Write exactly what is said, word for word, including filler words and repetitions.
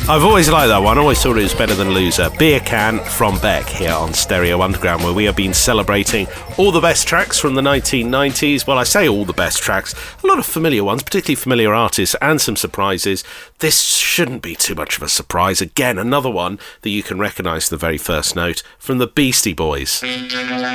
I've always liked that one. I always thought it was better than Loser. Beer Can from Beck here on Stereo Underground, where we have been celebrating all the best tracks from the nineteen nineties. Well, I say all the best tracks. A lot of familiar ones, particularly familiar artists, and some surprises. This shouldn't be too much of a surprise. Again, another one that you can recognise the very first note from the Beastie Boys.